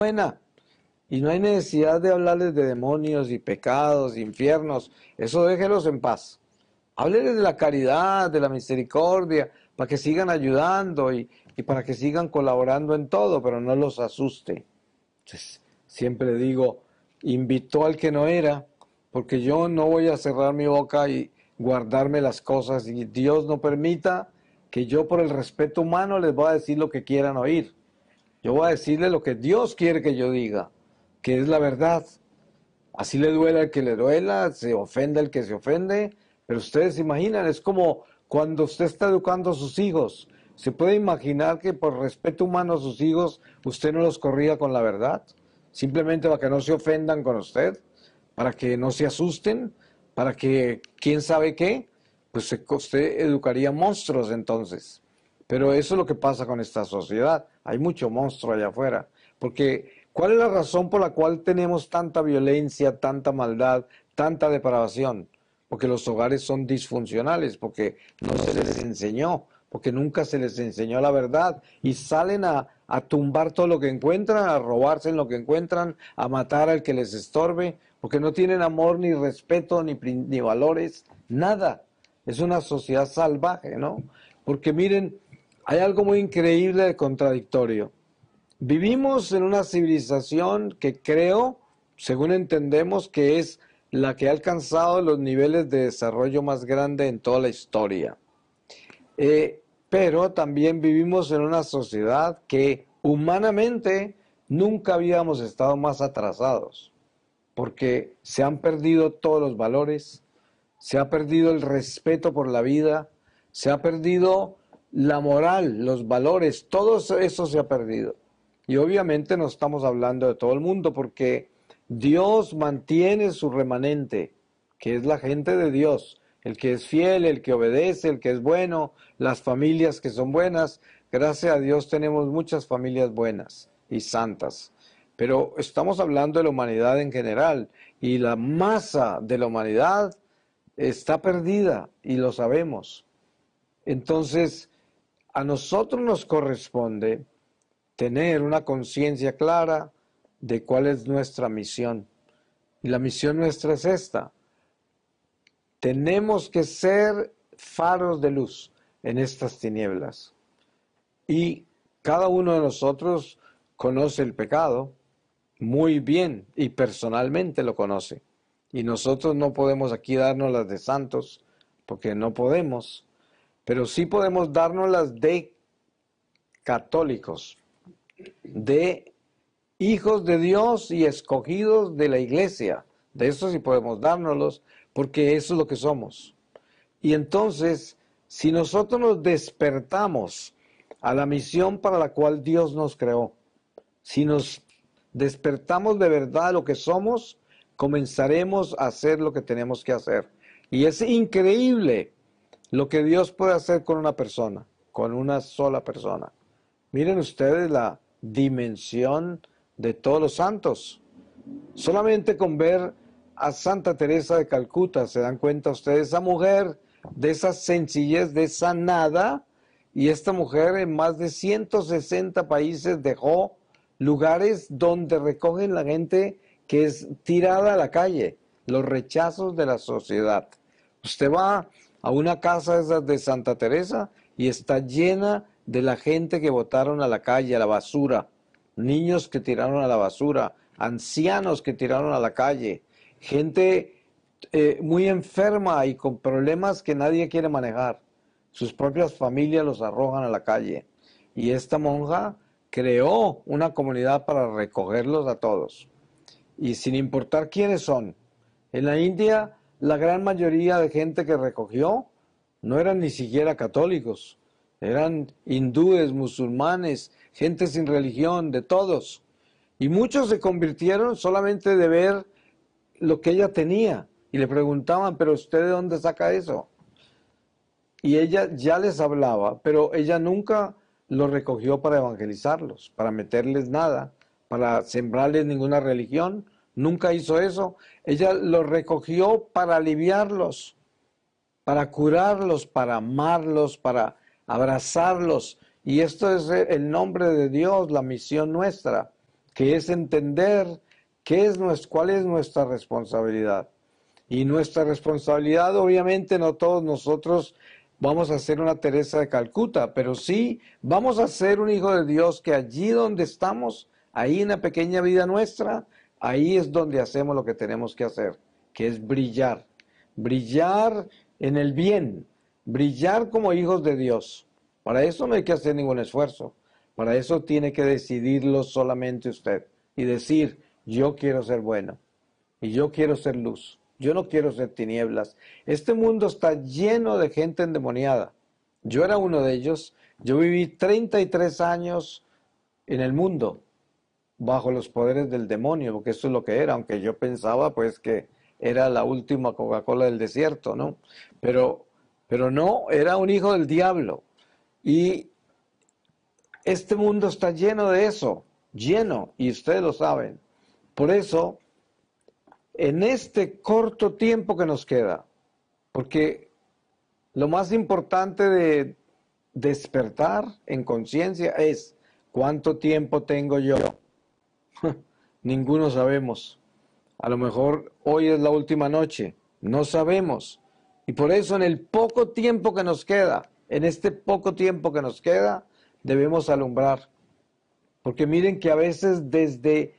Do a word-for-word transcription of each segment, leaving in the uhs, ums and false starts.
buena. Y no hay necesidad de hablarles de demonios y pecados, infiernos. Eso déjelos en paz. Háblenles de la caridad, de la misericordia, para que sigan ayudando y, y para que sigan colaborando en todo, pero no los asuste. Entonces, siempre digo, invitó al que no era, porque yo no voy a cerrar mi boca y guardarme las cosas, y Dios no permita que yo por el respeto humano les voy a decir lo que quieran oír. Yo voy a decirle lo que Dios quiere que yo diga, que es la verdad. Así le duela al que le duela, se ofenda el que se ofende, pero ustedes se imaginan, es como cuando usted está educando a sus hijos. ¿Se puede imaginar que por respeto humano a sus hijos usted no los corría con la verdad? Simplemente para que no se ofendan con usted, para que no se asusten, para que quién sabe qué, pues usted educaría monstruos entonces. Pero eso es lo que pasa con esta sociedad. Hay mucho monstruo allá afuera. Porque, ¿cuál es la razón por la cual tenemos tanta violencia, tanta maldad, tanta depravación? Porque los hogares son disfuncionales, porque no se les enseñó, porque nunca se les enseñó la verdad. Y salen a, a tumbar todo lo que encuentran, a robarse en lo que encuentran, a matar al que les estorbe, porque no tienen amor, ni respeto, ni, ni valores, nada. Es una sociedad salvaje, ¿no? Porque miren, hay algo muy increíble de contradictorio. Vivimos en una civilización que creo, según entendemos, que es la que ha alcanzado los niveles de desarrollo más grande en toda la historia. Eh, pero también vivimos en una sociedad que humanamente nunca habíamos estado más atrasados, porque se han perdido todos los valores, se ha perdido el respeto por la vida, se ha perdido la moral, los valores, todo eso se ha perdido. Y obviamente no estamos hablando de todo el mundo, porque Dios mantiene su remanente, que es la gente de Dios, el que es fiel, el que obedece, el que es bueno, las familias que son buenas. Gracias a Dios tenemos muchas familias buenas y santas. Pero estamos hablando de la humanidad en general, y la masa de la humanidad está perdida, y lo sabemos. Entonces, a nosotros nos corresponde tener una conciencia clara de cuál es nuestra misión. Y la misión nuestra es esta. Tenemos que ser faros de luz en estas tinieblas. Y cada uno de nosotros conoce el pecado muy bien y personalmente lo conoce. Y nosotros no podemos aquí darnos las de santos, porque no podemos, pero sí podemos darnos las de católicos, de hijos de Dios y escogidos de la iglesia. De eso sí podemos dárnoslos, porque eso es lo que somos. Y entonces, si nosotros nos despertamos a la misión para la cual Dios nos creó, si nos despertamos de verdad a lo que somos, comenzaremos a hacer lo que tenemos que hacer. Y es increíble lo que Dios puede hacer con una persona, con una sola persona. Miren ustedes la dimensión de todos los santos. Solamente con ver a Santa Teresa de Calcuta se dan cuenta ustedes, esa mujer de esa sencillez, de esa nada, y esta mujer en más de ciento sesenta países dejó lugares donde recogen la gente que es tirada a la calle, los rechazos de la sociedad. Usted va a una casa de esas de Santa Teresa y está llena de la gente que botaron a la calle, a la basura, niños que tiraron a la basura, ancianos que tiraron a la calle, gente eh, muy enferma y con problemas que nadie quiere manejar. Sus propias familias los arrojan a la calle. Y esta monja creó una comunidad para recogerlos a todos. Y sin importar quiénes son. En la India, la gran mayoría de gente que recogió no eran ni siquiera católicos. Eran hindúes, musulmanes, gente sin religión, de todos. Y muchos se convirtieron solamente de ver lo que ella tenía. Y le preguntaban, ¿pero usted de dónde saca eso? Y ella ya les hablaba, pero ella nunca los recogió para evangelizarlos, para meterles nada, para sembrarles ninguna religión. Nunca hizo eso. Ella los recogió para aliviarlos, para curarlos, para amarlos, para abrazarlos. Y esto es el nombre de Dios, la misión nuestra. que es entender qué es nues- cuál es nuestra responsabilidad. Y nuestra responsabilidad, obviamente, no todos nosotros vamos a ser una Teresa de Calcuta, pero sí vamos a ser un hijo de Dios que allí donde estamos, ahí en la pequeña vida nuestra, ahí es donde hacemos lo que tenemos que hacer, que es brillar. Brillar en el bien, brillar como hijos de Dios. Para eso no hay que hacer ningún esfuerzo. Para eso tiene que decidirlo solamente usted y decir, yo quiero ser bueno y yo quiero ser luz. Yo no quiero ser tinieblas. Este mundo está lleno de gente endemoniada. Yo era uno de ellos. Yo viví treinta y tres años en el mundo bajo los poderes del demonio, porque eso es lo que era, aunque yo pensaba pues que era la última Coca-Cola del desierto, ¿no? Pero, pero no, era un hijo del diablo. Y este mundo está lleno de eso, lleno, y ustedes lo saben. Por eso, en este corto tiempo que nos queda, porque lo más importante de despertar en conciencia es cuánto tiempo tengo yo. Ninguno sabemos. A lo mejor hoy es la última noche, no sabemos. Y por eso en el poco tiempo que nos queda, en este poco tiempo que nos queda, debemos alumbrar. Porque miren que a veces desde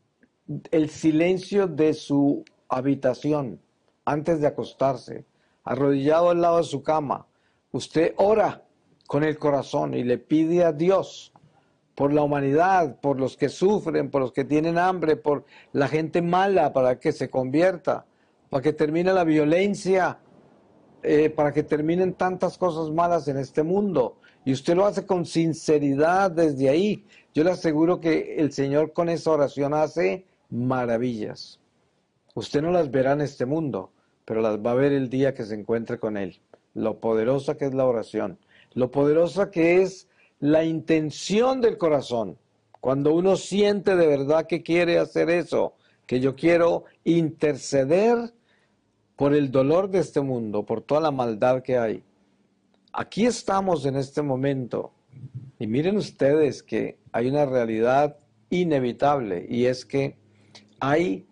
el silencio de su habitación, antes de acostarse, arrodillado al lado de su cama, usted ora con el corazón y le pide a Dios por la humanidad, por los que sufren, por los que tienen hambre, por la gente mala, para que se convierta, para que termine la violencia, eh, para que terminen tantas cosas malas en este mundo. Y usted lo hace con sinceridad desde ahí. Yo le aseguro que el Señor con esa oración hace maravillas. Usted no las verá en este mundo, pero las va a ver el día que se encuentre con Él. Lo poderosa que es la oración, lo poderosa que es la intención del corazón. Cuando uno siente de verdad que quiere hacer eso, que yo quiero interceder por el dolor de este mundo, por toda la maldad que hay. Aquí estamos en este momento y miren ustedes que hay una realidad inevitable y es que hay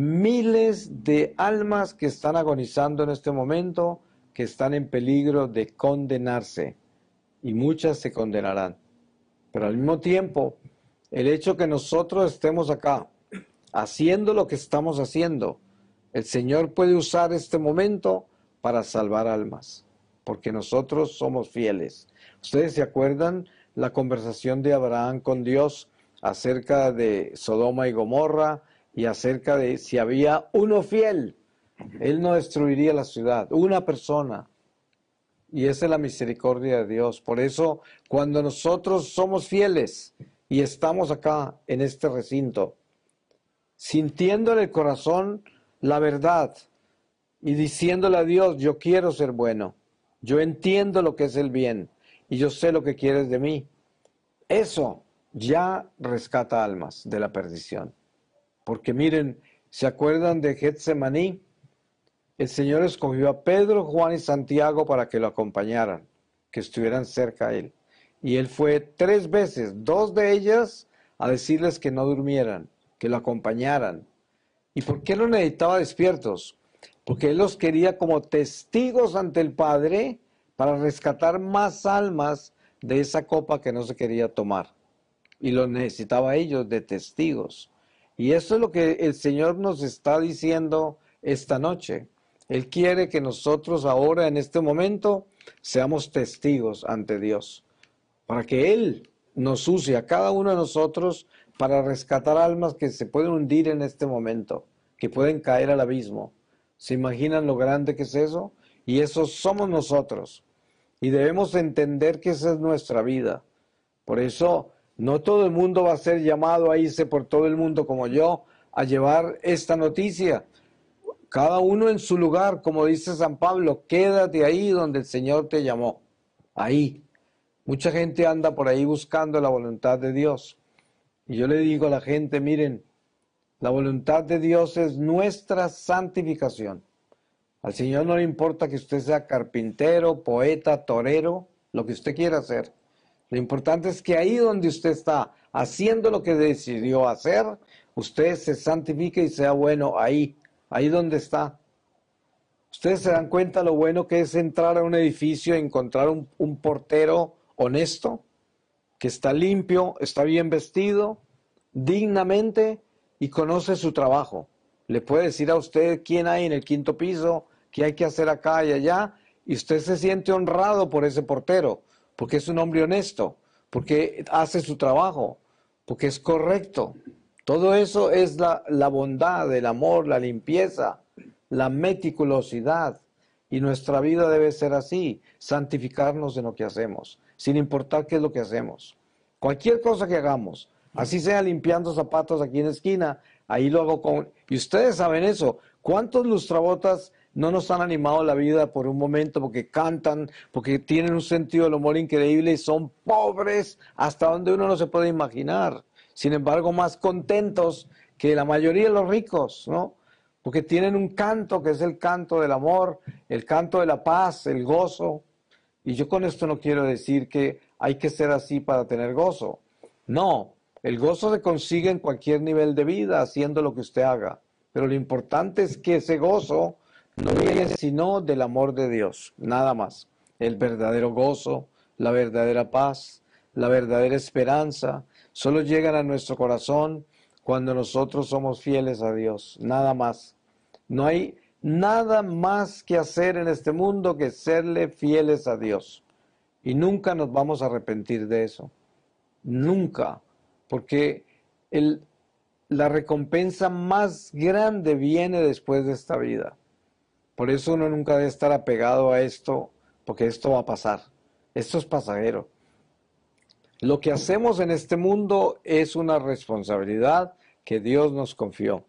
miles de almas que están agonizando en este momento, que están en peligro de condenarse y muchas se condenarán. Pero al mismo tiempo, el hecho que nosotros estemos acá haciendo lo que estamos haciendo, el Señor puede usar este momento para salvar almas, porque nosotros somos fieles. ¿Ustedes se acuerdan la conversación de Abraham con Dios acerca de Sodoma y Gomorra y acerca de si había uno fiel, él no destruiría la ciudad, una persona? Y esa es la misericordia de Dios. Por eso, cuando nosotros somos fieles y estamos acá en este recinto, sintiendo en el corazón la verdad y diciéndole a Dios, yo quiero ser bueno, yo entiendo lo que es el bien y yo sé lo que quieres de mí, eso ya rescata almas de la perdición. Porque miren, ¿se acuerdan de Getsemaní? El Señor escogió a Pedro, Juan y Santiago para que lo acompañaran, que estuvieran cerca a Él. Y Él fue tres veces, dos de ellas, a decirles que no durmieran, que lo acompañaran. ¿Y por qué los necesitaba despiertos? Porque Él los quería como testigos ante el Padre para rescatar más almas de esa copa que no se quería tomar. Y los necesitaba a ellos de testigos. Y eso es lo que el Señor nos está diciendo esta noche. Él quiere que nosotros ahora, en este momento, seamos testigos ante Dios, para que Él nos use a cada uno de nosotros para rescatar almas que se pueden hundir en este momento, que pueden caer al abismo. ¿Se imaginan lo grande que es eso? Y eso somos nosotros. Y debemos entender que esa es nuestra vida. Por eso, no todo el mundo va a ser llamado a irse por todo el mundo como yo a llevar esta noticia. Cada uno en su lugar, como dice San Pablo, quédate ahí donde el Señor te llamó. Ahí. Mucha gente anda por ahí buscando la voluntad de Dios. Y yo le digo a la gente, miren, la voluntad de Dios es nuestra santificación. Al Señor no le importa que usted sea carpintero, poeta, torero, lo que usted quiera hacer. Lo importante es que ahí donde usted está, haciendo lo que decidió hacer, usted se santifique y sea bueno ahí, ahí donde está. Ustedes se dan cuenta lo bueno que es entrar a un edificio y encontrar un, un portero honesto, que está limpio, está bien vestido, dignamente y conoce su trabajo. Le puede decir a usted quién hay en el quinto piso, qué hay que hacer acá y allá, y usted se siente honrado por ese portero, porque es un hombre honesto, porque hace su trabajo, porque es correcto. Todo eso es la, la bondad, el amor, la limpieza, la meticulosidad. Y nuestra vida debe ser así, santificarnos en lo que hacemos, sin importar qué es lo que hacemos. Cualquier cosa que hagamos, así sea limpiando zapatos aquí en la esquina, ahí lo hago con... Y ustedes saben eso, ¿cuántos lustrabotas no nos han animado la vida por un momento porque cantan, porque tienen un sentido del humor increíble y son pobres hasta donde uno no se puede imaginar? Sin embargo, más contentos que la mayoría de los ricos, ¿no? Porque tienen un canto que es el canto del amor, el canto de la paz, el gozo. Y yo con esto no quiero decir que hay que ser así para tener gozo. No, el gozo se consigue en cualquier nivel de vida, haciendo lo que usted haga. Pero lo importante es que ese gozo no viene sino del amor de Dios, nada más. El verdadero gozo, la verdadera paz, la verdadera esperanza, solo llegan a nuestro corazón cuando nosotros somos fieles a Dios, nada más. No hay nada más que hacer en este mundo que serle fieles a Dios. Y nunca nos vamos a arrepentir de eso. Nunca. Porque el, la recompensa más grande viene después de esta vida. Por eso uno nunca debe estar apegado a esto, porque esto va a pasar. Esto es pasajero. Lo que hacemos en este mundo es una responsabilidad que Dios nos confió.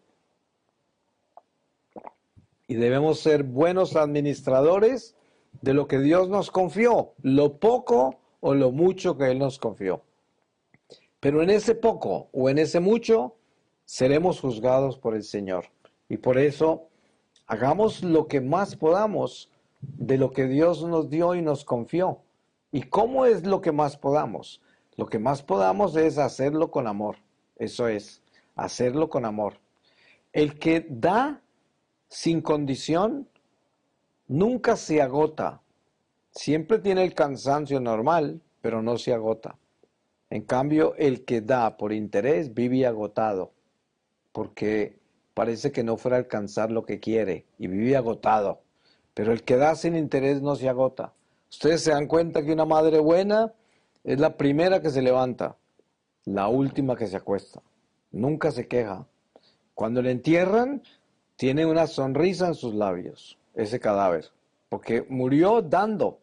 Y debemos ser buenos administradores de lo que Dios nos confió, lo poco o lo mucho que Él nos confió. Pero en ese poco o en ese mucho seremos juzgados por el Señor. Y por eso hagamos lo que más podamos de lo que Dios nos dio y nos confió. ¿Y cómo es lo que más podamos? Lo que más podamos es hacerlo con amor. Eso es, hacerlo con amor. El que da sin condición nunca se agota. Siempre tiene el cansancio normal, pero no se agota. En cambio, el que da por interés vive agotado, porque parece que no fuera a alcanzar lo que quiere y vive agotado. Pero el que da sin interés no se agota. Ustedes se dan cuenta que una madre buena es la primera que se levanta, la última que se acuesta. Nunca se queja. Cuando le entierran, tiene una sonrisa en sus labios, ese cadáver, porque murió dando.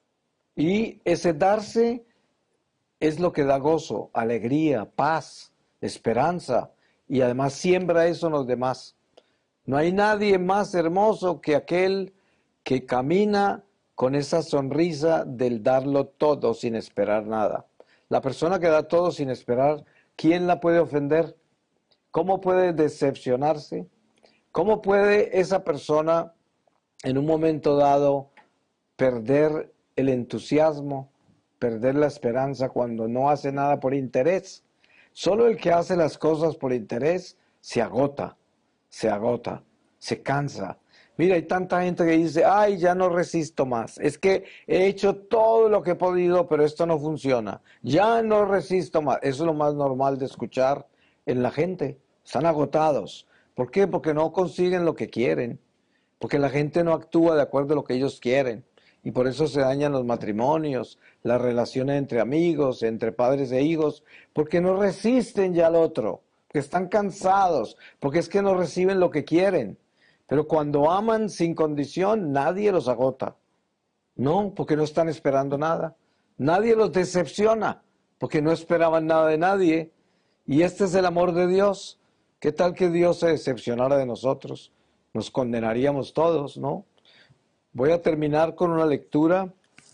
Y ese darse es lo que da gozo, alegría, paz, esperanza, y además siembra eso en los demás. No hay nadie más hermoso que aquel que camina con esa sonrisa del darlo todo sin esperar nada. La persona que da todo sin esperar, ¿quién la puede ofender? ¿Cómo puede decepcionarse? ¿Cómo puede esa persona en un momento dado perder el entusiasmo, perder la esperanza cuando no hace nada por interés? Solo el que hace las cosas por interés se agota, se agota, se cansa. Mira, hay tanta gente que dice, ay, ya no resisto más. Es que he hecho todo lo que he podido, pero esto no funciona. Ya no resisto más. Eso es lo más normal de escuchar en la gente. Están agotados. ¿Por qué? Porque no consiguen lo que quieren. Porque la gente no actúa de acuerdo a lo que ellos quieren. Y por eso se dañan los matrimonios, las relaciones entre amigos, entre padres e hijos, porque no resisten ya al otro, porque están cansados, porque es que no reciben lo que quieren. Pero cuando aman sin condición, nadie los agota. No, porque no están esperando nada. Nadie los decepciona, porque no esperaban nada de nadie. Y este es el amor de Dios. ¿Qué tal que Dios se decepcionara de nosotros? Nos condenaríamos todos, ¿no? Voy a terminar con una lectura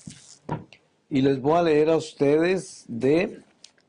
y les voy a leer a ustedes de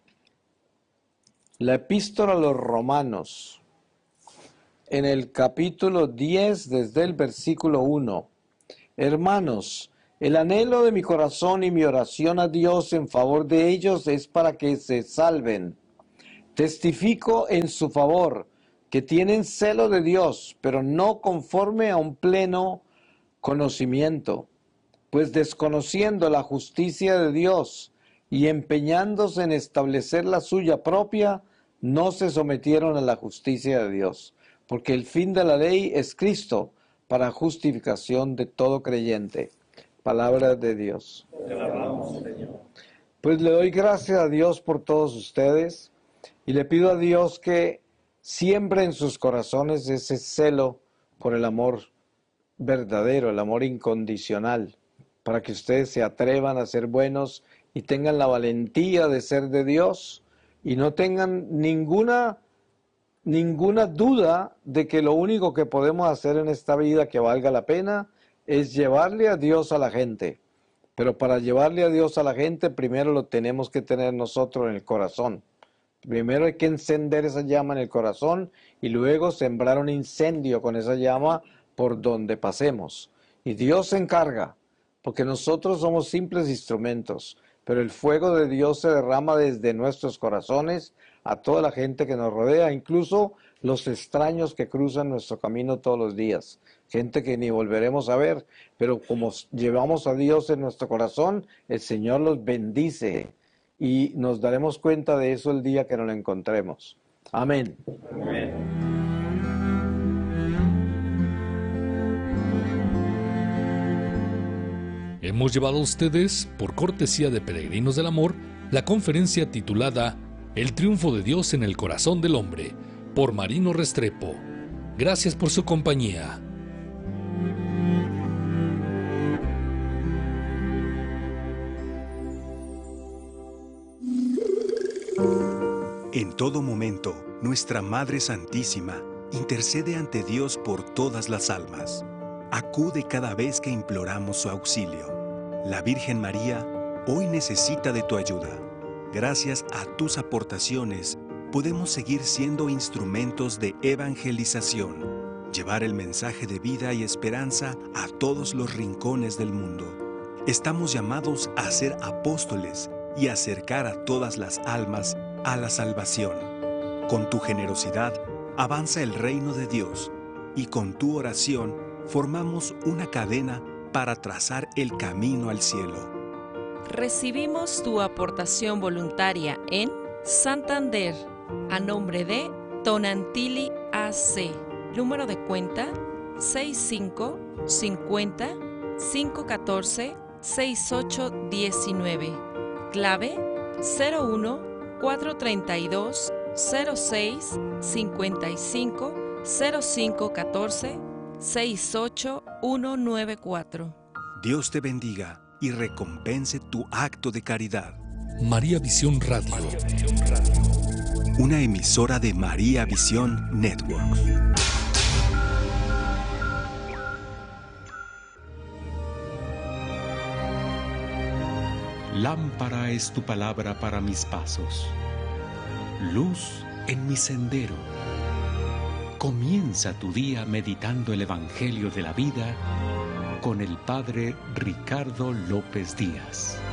la Epístola a los Romanos, en el capítulo diez, desde el versículo uno. Hermanos, el anhelo de mi corazón y mi oración a Dios en favor de ellos es para que se salven. Testifico en su favor que tienen celo de Dios, pero no conforme a un pleno conocimiento, pues desconociendo la justicia de Dios y empeñándose en establecer la suya propia, no se sometieron a la justicia de Dios, porque el fin de la ley es Cristo, para justificación de todo creyente. Palabra de Dios. Te alabamos, Señor. Pues le doy gracias a Dios por todos ustedes y le pido a Dios que siembre en sus corazones ese celo por el amor verdadero, el amor incondicional, para que ustedes se atrevan a ser buenos y tengan la valentía de ser de Dios y no tengan ninguna, ninguna duda de que lo único que podemos hacer en esta vida que valga la pena es llevarle a Dios a la gente. Pero para llevarle a Dios a la gente, primero lo tenemos que tener nosotros en el corazón. Primero hay que encender esa llama en el corazón y luego sembrar un incendio con esa llama por donde pasemos. Y Dios se encarga, porque nosotros somos simples instrumentos, pero el fuego de Dios se derrama desde nuestros corazones a toda la gente que nos rodea, incluso los extraños que cruzan nuestro camino todos los días. Gente que ni volveremos a ver, pero como llevamos a Dios en nuestro corazón, el Señor los bendice y nos daremos cuenta de eso el día que nos lo encontremos. Amén. Amén. Hemos llevado a ustedes, por cortesía de Peregrinos del Amor, la conferencia titulada El triunfo de Dios en el corazón del hombre, por Marino Restrepo. Gracias por su compañía. En todo momento, nuestra Madre Santísima intercede ante Dios por todas las almas. Acude cada vez que imploramos su auxilio. La Virgen María hoy necesita de tu ayuda. Gracias a tus aportaciones, podemos seguir siendo instrumentos de evangelización, llevar el mensaje de vida y esperanza a todos los rincones del mundo. Estamos llamados a ser apóstoles y acercar a todas las almas a la salvación. Con tu generosidad avanza el reino de Dios y con tu oración formamos una cadena para trazar el camino al cielo. Recibimos tu aportación voluntaria en Santander, a nombre de Tonantili A C, número de cuenta seis cinco cincuenta cinco catorce sesenta y ocho diecinueve, clave cero uno cuatro treinta y dos cero seis cincuenta y cinco cero cinco catorce sesenta y ocho ciento noventa y cuatro. Dios te bendiga y recompense tu acto de caridad. María Visión Radio. Una emisora de María Visión Network. Lámpara es tu palabra para mis pasos, luz en mi sendero. Comienza tu día meditando el Evangelio de la vida con el Padre Ricardo López Díaz.